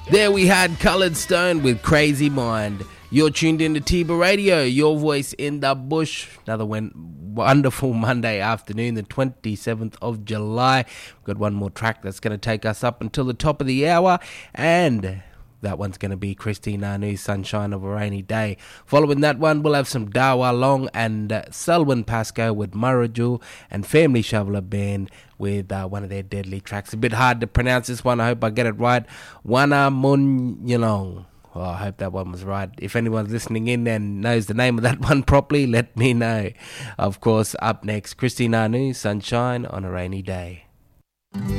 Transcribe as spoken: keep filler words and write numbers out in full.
There we had Coloured Stone with Crazy Mind. You're tuned in to Tiba Radio, your voice in the bush. Another win- wonderful Monday afternoon, the twenty-seventh of July. We've got one more track that's going to take us up until the top of the hour, and that one's going to be Christine Anu's Sunshine of a Rainy Day. Following that one, we'll have some Dawa Long and uh, Selwyn Pascoe with Murraju, and Family Shoveler Band with uh, one of their deadly tracks. A bit hard to pronounce this one. I hope I get it right. Wana Mun Yalong. Well, I hope that one was right. If anyone's listening in and knows the name of that one properly, let me know. Of course, up next, Christine Anu, Sunshine on a Rainy Day.